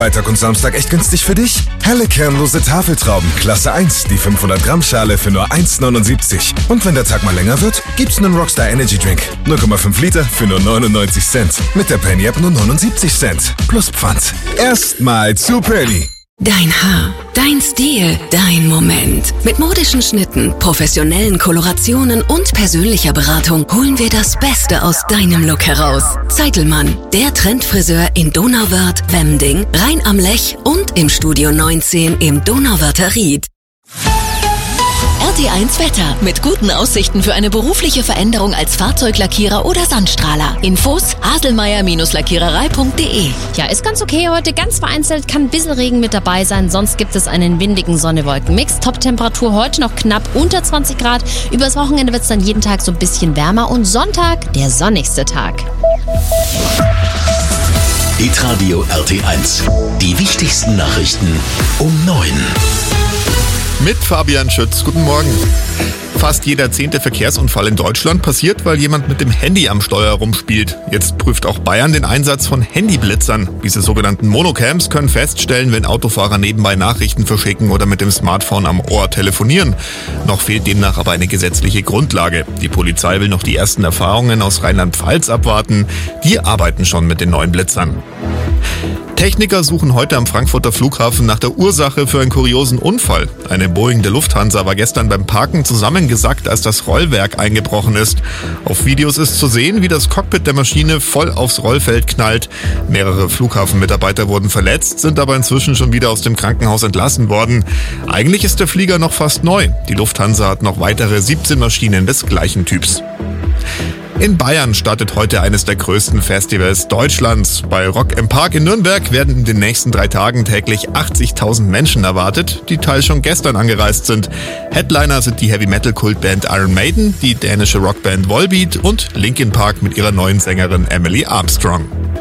Freitag und Samstag echt günstig für dich? Helle kernlose Tafeltrauben, Klasse 1, die 500 Gramm Schale für nur 1,79. Und wenn der Tag mal länger wird, gibt's einen Rockstar Energy Drink. 0,5 Liter für nur 99 Cent. Mit der Penny App nur 79 Cent. Plus Pfand. Erstmal zu Penny. Dein Haar, dein Stil, dein Moment. Mit modischen Schnitten, professionellen Kolorationen und persönlicher Beratung holen wir das Beste aus deinem Look heraus. Zeitelmann, der Trendfriseur in Donauwörth, Wemding, Rhein am Lech und im Studio 19 im Donauwörther Ried. RT1 Wetter mit guten Aussichten für eine berufliche Veränderung als Fahrzeuglackierer oder Sandstrahler. Infos haselmeier-lackiererei.de. Ja, ist ganz okay heute. Ganz vereinzelt kann ein bisschen Regen mit dabei sein. Sonst gibt es einen windigen Sonne-Wolken-Mix. Top-Temperatur heute noch knapp unter 20 Grad. Übers Wochenende wird es dann jeden Tag so ein bisschen wärmer. Und Sonntag der sonnigste Tag. Hitradio RT1. Die wichtigsten Nachrichten um 9. Mit Fabian Schütz. Guten Morgen. Fast jeder 10. Verkehrsunfall in Deutschland passiert, weil jemand mit dem Handy am Steuer rumspielt. Jetzt prüft auch Bayern den Einsatz von Handyblitzern. Diese sogenannten Monocams können feststellen, wenn Autofahrer nebenbei Nachrichten verschicken oder mit dem Smartphone am Ohr telefonieren. Noch fehlt demnach aber eine gesetzliche Grundlage. Die Polizei will noch die ersten Erfahrungen aus Rheinland-Pfalz abwarten. Die arbeiten schon mit den neuen Blitzern. Techniker suchen heute am Frankfurter Flughafen nach der Ursache für einen kuriosen Unfall. Eine Boeing der Lufthansa war gestern beim Parken zusammengesackt, als das Rollwerk eingebrochen ist. Auf Videos ist zu sehen, wie das Cockpit der Maschine voll aufs Rollfeld knallt. Mehrere Flughafenmitarbeiter wurden verletzt, sind aber inzwischen schon wieder aus dem Krankenhaus entlassen worden. Eigentlich ist der Flieger noch fast neu. Die Lufthansa hat noch weitere 17 Maschinen des gleichen Typs. In Bayern startet heute eines der größten Festivals Deutschlands. Bei Rock im Park in Nürnberg werden in den nächsten 3 Tagen täglich 80.000 Menschen erwartet, die teils schon gestern angereist sind. Headliner sind die Heavy-Metal-Kultband Iron Maiden, die dänische Rockband Volbeat und Linkin Park mit ihrer neuen Sängerin Emily Armstrong.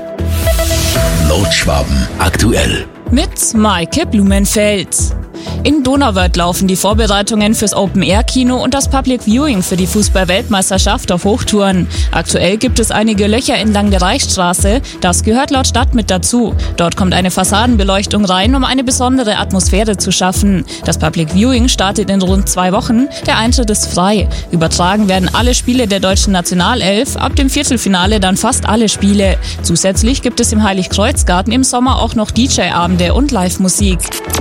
Nordschwaben aktuell. Mit Maike Blumenfeld. In Donauwörth laufen die Vorbereitungen fürs Open-Air-Kino und das Public Viewing für die Fußball-Weltmeisterschaft auf Hochtouren. Aktuell gibt es einige Löcher entlang der Reichsstraße. Das gehört laut Stadt mit dazu. Dort kommt eine Fassadenbeleuchtung rein, um eine besondere Atmosphäre zu schaffen. Das Public Viewing startet in rund 2 Wochen. Der Eintritt ist frei. Übertragen werden alle Spiele der deutschen Nationalelf. Ab dem Viertelfinale dann fast alle Spiele. Zusätzlich gibt es im Heiligkreuzgarten im Sommer auch noch DJ-Abende und Live-Musik.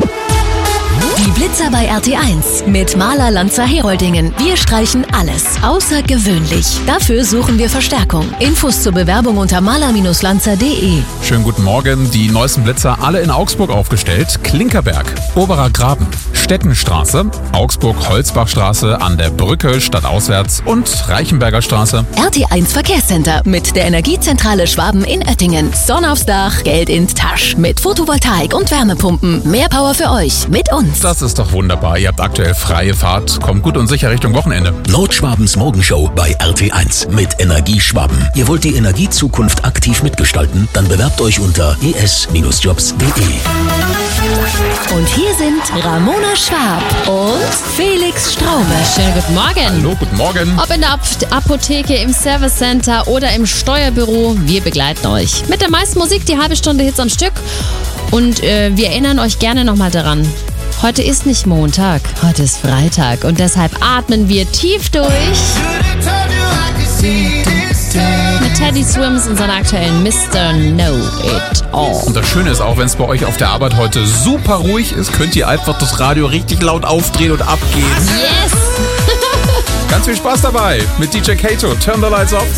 Die Blitzer bei RT1 mit Maler Lanzer Heroldingen. Wir streichen alles außergewöhnlich. Dafür suchen wir Verstärkung. Infos zur Bewerbung unter maler-lanzer.de. Schönen guten Morgen. Die neuesten Blitzer alle in Augsburg aufgestellt. Klinkerberg, Oberer Graben, Stettenstraße, Augsburg-Holzbachstraße an der Brücke stadtauswärts und Reichenberger Straße. RT1 Verkehrscenter mit der Energiezentrale Schwaben in Oettingen. Sonne aufs Dach, Geld in Tasch. Mit Photovoltaik und Wärmepumpen. Mehr Power für euch mit uns. Das ist doch wunderbar. Ihr habt aktuell freie Fahrt. Kommt gut und sicher Richtung Wochenende. Nordschwabens Morgenshow bei RT1 mit Energie Schwaben. Ihr wollt die Energiezukunft aktiv mitgestalten? Dann bewerbt euch unter es-jobs.de. Und hier sind Ramona Schwab und Felix Straube. Schönen guten Morgen. Hallo, guten Morgen. Ob in der Apotheke, im Service Center oder im Steuerbüro, wir begleiten euch. Mit der meisten Musik die halbe Stunde Hits am Stück. Und wir erinnern euch gerne nochmal daran. Heute ist nicht Montag, heute ist Freitag und deshalb atmen wir tief durch. Mit Teddy Swims und seiner aktuellen Mr. Know It All. Und das Schöne ist auch, wenn es bei euch auf der Arbeit heute super ruhig ist, könnt ihr einfach das Radio richtig laut aufdrehen und abgehen. Yes! Ganz viel Spaß dabei mit DJ Kato. Turn the Lights Off.